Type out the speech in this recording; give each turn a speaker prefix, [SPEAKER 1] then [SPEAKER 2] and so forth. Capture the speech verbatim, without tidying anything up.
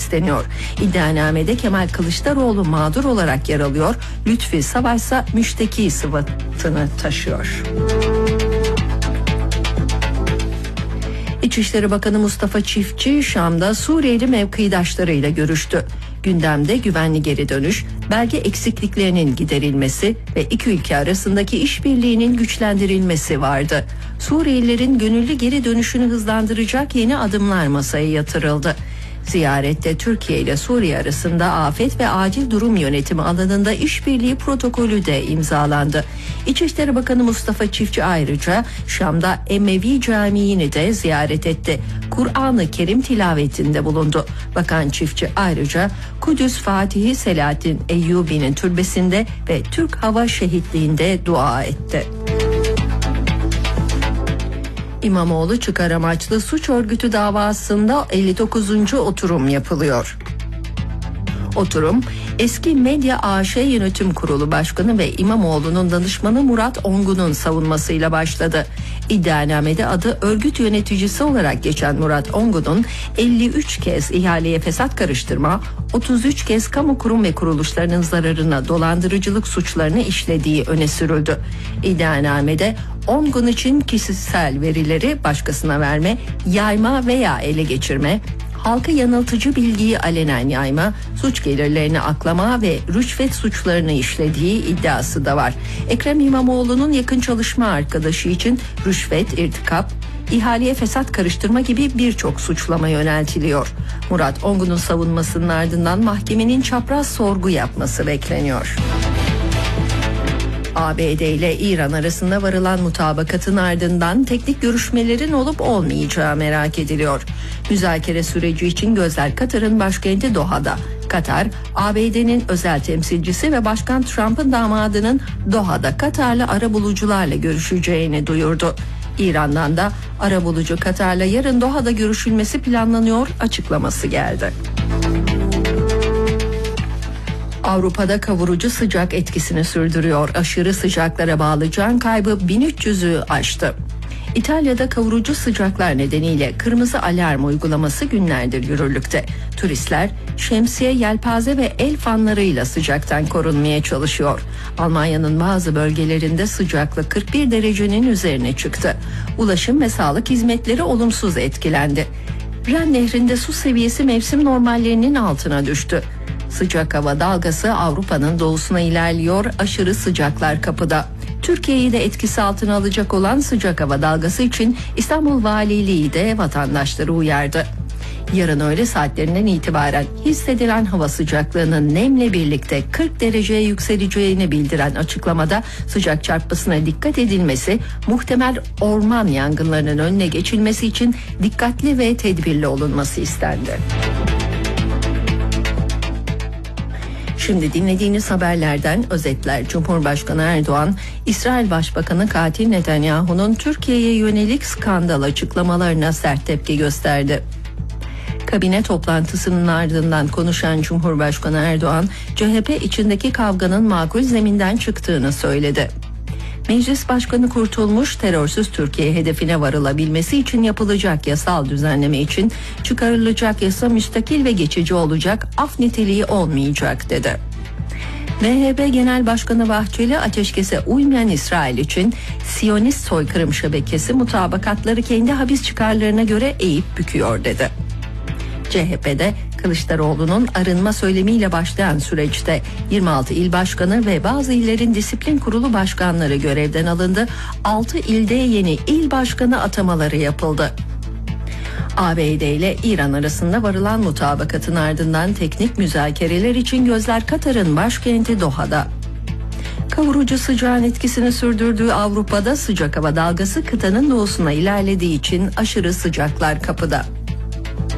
[SPEAKER 1] isteniyor. İddianamede Kemal Kılıçdaroğlu mağdur olarak yer alıyor. Lütfi Savaş ise müşteki sıfatını taşıyor. İçişleri Bakanı Mustafa Çiftçi Şam'da Suriyeli mevkidaşlarıyla görüştü. Gündemde güvenli geri dönüş, belge eksikliklerinin giderilmesi ve iki ülke arasındaki işbirliğinin güçlendirilmesi vardı. Suriyelilerin gönüllü geri dönüşünü hızlandıracak yeni adımlar masaya yatırıldı. Ziyarette Türkiye ile Suriye arasında afet ve acil durum yönetimi alanında işbirliği protokolü de imzalandı. İçişleri Bakanı Mustafa Çiftçi ayrıca Şam'da Emevi Camii'ni de ziyaret etti. Kur'an-ı Kerim tilavetinde bulundu. Bakan Çiftçi ayrıca Kudüs Fatihi Selahattin Eyyubi'nin türbesinde ve Türk Hava Şehitliği'nde dua etti. İmamoğlu çıkar amaçlı suç örgütü davasında elli dokuzuncu oturum yapılıyor. Oturum, eski Medya A Ş Yönetim Kurulu Başkanı ve İmamoğlu'nun danışmanı Murat Ongun'un savunmasıyla başladı. İddianamede adı örgüt yöneticisi olarak geçen Murat Ongun'un elli üç kez ihaleye fesat karıştırma, otuz üç kez kamu kurum ve kuruluşlarının zararına dolandırıcılık suçlarını işlediği öne sürüldü. İddianamede Ongun için kişisel verileri başkasına verme, yayma veya ele geçirme, halka yanıltıcı bilgiyi alenen yayma, suç gelirlerini aklama ve rüşvet suçlarını işlediği iddiası da var. Ekrem İmamoğlu'nun yakın çalışma arkadaşı için rüşvet, irtikap, ihaleye fesat karıştırma gibi birçok suçlama yöneltiliyor. Murat Ongun'un savunmasının ardından mahkemenin çapraz sorgu yapması bekleniyor. A B D ile İran arasında varılan mutabakatın ardından teknik görüşmelerin olup olmayacağı merak ediliyor. Müzakere süreci için gözler Katar'ın başkenti Doha'da. Katar, A B D'nin özel temsilcisi ve Başkan Trump'ın damadının Doha'da Katarlı arabulucularla görüşeceğini duyurdu. İran'dan da arabulucu Katar'la yarın Doha'da görüşülmesi planlanıyor açıklaması geldi. Avrupa'da kavurucu sıcak etkisini sürdürüyor. Aşırı sıcaklara bağlı can kaybı bin üç yüzü aştı. İtalya'da kavurucu sıcaklar nedeniyle kırmızı alarm uygulaması günlerdir yürürlükte. Turistler şemsiye, yelpaze ve el fanlarıyla sıcaktan korunmaya çalışıyor. Almanya'nın bazı bölgelerinde sıcaklık kırk bir derecenin üzerine çıktı. Ulaşım ve sağlık hizmetleri olumsuz etkilendi. Ren Nehri'nde su seviyesi mevsim normallerinin altına düştü. Sıcak hava dalgası Avrupa'nın doğusuna ilerliyor, aşırı sıcaklar kapıda. Türkiye'yi de etkisi altına alacak olan sıcak hava dalgası için İstanbul Valiliği de vatandaşları uyardı. Yarın öğle saatlerinden itibaren hissedilen hava sıcaklığının nemle birlikte kırk dereceye yükseleceğini bildiren açıklamada sıcak çarpmasına dikkat edilmesi, muhtemel orman yangınlarının önüne geçilmesi için dikkatli ve tedbirli olunması istendi. Şimdi dinlediğiniz haberlerden özetler. Cumhurbaşkanı Erdoğan, İsrail Başbakanı katil Netanyahu'nun Türkiye'ye yönelik skandal açıklamalarına sert tepki gösterdi. Kabine toplantısının ardından konuşan Cumhurbaşkanı Erdoğan, C H P içindeki kavganın makul zeminden çıktığını söyledi. Meclis Başkanı Kurtulmuş, terörsüz Türkiye hedefine varılabilmesi için yapılacak yasal düzenleme için çıkarılacak yasa müstakil ve geçici olacak, af niteliği olmayacak dedi. M H P Genel Başkanı Bahçeli, ateşkese uymayan İsrail için Siyonist soykırım şebekesi mutabakatları kendi hapis çıkarlarına göre eğip büküyor dedi. C H P'de Kılıçdaroğlu'nun arınma söylemiyle başlayan süreçte yirmi altı il başkanı ve bazı illerin disiplin kurulu başkanları görevden alındı. altı ilde yeni il başkanı atamaları yapıldı. A B D ile İran arasında varılan mutabakatın ardından teknik müzakereler için gözler Katar'ın başkenti Doha'da. Kavurucu sıcağın etkisini sürdürdüğü Avrupa'da sıcak hava dalgası kıtanın doğusuna ilerlediği için aşırı sıcaklar kapıda.